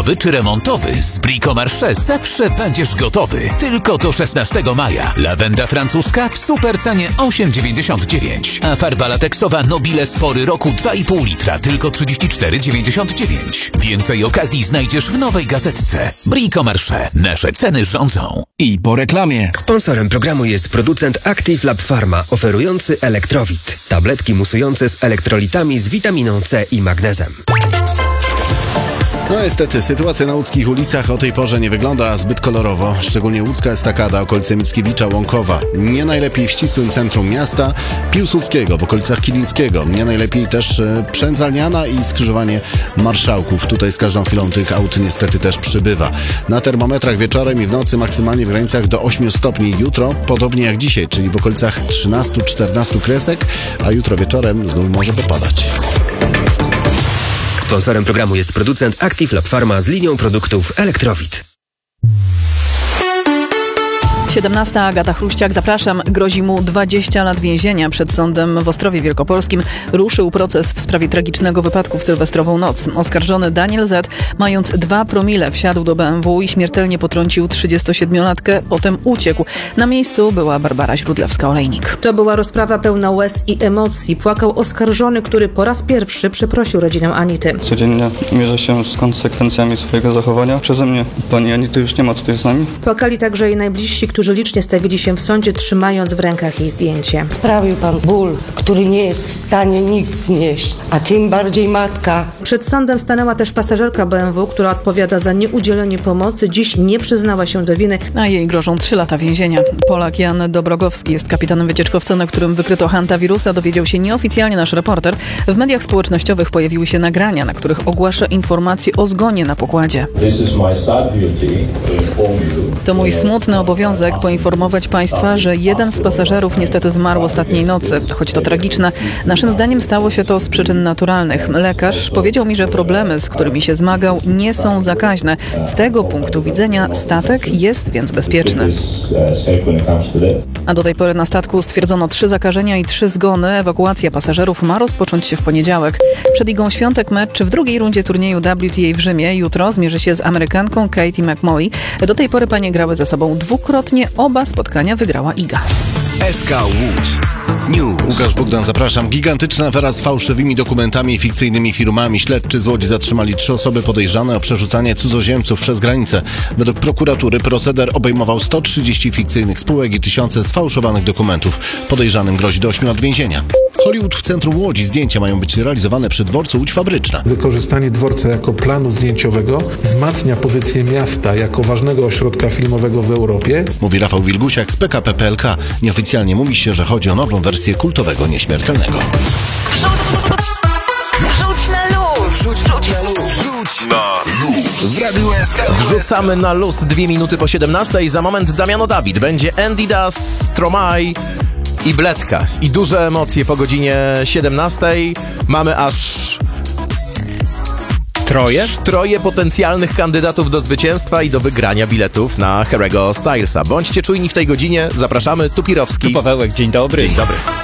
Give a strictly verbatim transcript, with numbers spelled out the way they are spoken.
budowy czy remontowy, z Bricomarché zawsze będziesz gotowy. Tylko do szesnastego maja. Lawenda francuska w super cenie osiem dziewięćdziesiąt dziewięć, a farba lateksowa Nobile Spory roku dwa i pół litra tylko trzydzieści cztery dziewięćdziesiąt dziewięć. Więcej okazji znajdziesz w nowej gazetce. Bricomarché. Nasze ceny rządzą. I po reklamie. Sponsorem programu jest producent Active Lab Pharma, oferujący Elektrowit. Tabletki musujące z elektrolitami z witaminą C i magnezem. No niestety, sytuacja na łódzkich ulicach o tej porze nie wygląda zbyt kolorowo, szczególnie łódzka estakada, okolice Mickiewicza, Łąkowa. Nie najlepiej w ścisłym centrum miasta, Piłsudskiego, w okolicach Kilińskiego. Nie najlepiej też e, Przędzalniana i skrzyżowanie Marszałków. Tutaj z każdą chwilą tych aut niestety też przybywa. Na termometrach wieczorem i w nocy maksymalnie w granicach do ośmiu stopni. Jutro podobnie jak dzisiaj, czyli w okolicach trzynastu czternastu kresek, a jutro wieczorem znów może popadać. Sponsorem programu jest producent Active Lab Pharma z linią produktów Elektrowit. siedemnasta Agata Chruściak, zapraszam. Grozi mu dwadzieścia lat więzienia. Przed sądem w Ostrowie Wielkopolskim ruszył proces w sprawie tragicznego wypadku w sylwestrową noc. Oskarżony Daniel Z., mając dwa promile, wsiadł do B M W i śmiertelnie potrącił trzydziestosiedmiolatkę, potem uciekł. Na miejscu była Barbara Źródlewska-Olejnik. To była rozprawa pełna łez i emocji. Płakał oskarżony, który po raz pierwszy przeprosił rodzinę Anity. Codziennie mierzę się z konsekwencjami swojego zachowania. Przeze mnie pani Anity już nie ma tutaj z nami. Płakali także jej najbliżsi, którzy licznie stawili się w sądzie, trzymając w rękach jej zdjęcie. Sprawił pan ból, który nie jest w stanie nic znieść, a tym bardziej matka. Przed sądem stanęła też pasażerka B M W, która odpowiada za nieudzielenie pomocy. Dziś nie przyznała się do winy. A jej grożą trzy lata więzienia. Polak Jan Dobrogowski jest kapitanem wycieczkowca, na którym wykryto hantawirusa. Dowiedział się nieoficjalnie nasz reporter. W mediach społecznościowych pojawiły się nagrania, na których ogłasza informacje o zgonie na pokładzie. To mój smutny obowiązek poinformować Państwa, że jeden z pasażerów niestety zmarł ostatniej nocy. Choć to tragiczne, naszym zdaniem stało się to z przyczyn naturalnych. Lekarz powiedział mi, że problemy, z którymi się zmagał, nie są zakaźne. Z tego punktu widzenia statek jest więc bezpieczny. A do tej pory na statku stwierdzono trzy zakażenia i trzy zgony. Ewakuacja pasażerów ma rozpocząć się w poniedziałek. Przed Igą Świątek mecz w drugiej rundzie turnieju W T A w Rzymie. Jutro zmierzy się z Amerykanką Katie McMolly. Do tej pory panie grały ze sobą dwukrotnie. Oba spotkania wygrała Iga. S K Łódź News. Łukasz Bogdan, zapraszam. Gigantyczna afera z fałszywymi dokumentami i fikcyjnymi firmami. Śledczy z Łodzi zatrzymali trzy osoby podejrzane o przerzucanie cudzoziemców przez granicę. Według prokuratury proceder obejmował sto trzydzieści fikcyjnych spółek i tysiące sfałszowanych dokumentów. Podejrzanym grozi do ośmiu lat więzienia. Hollywood w centrum Łodzi. Zdjęcia mają być realizowane przy dworcu Łódź Fabryczna. Wykorzystanie dworca jako planu zdjęciowego wzmacnia pozycję miasta jako ważnego ośrodka filmowego w Europie. Mówi Rafał Wilgusiak z P K P kropka P L K. Nieoficjalnie mówi się, że chodzi o nową wersję kultowego Nieśmiertelnego. Wrzuć na luz! Wrzuć, wrzuć na luz! Wrzuć na luz. W Radiu S K. Wrzucamy na luz dwie minuty po siedemnastej. Za moment Damiano David. Będzie Andy Das, Stromae i Bledka. I duże emocje po godzinie siedemnastej. Mamy aż... Troje? Troje potencjalnych kandydatów do zwycięstwa i do wygrania biletów na Harry'ego Stylesa. Bądźcie czujni w tej godzinie. Zapraszamy. Tu Pirowski. Tu Pawełek. Dzień dobry. Dzień dobry.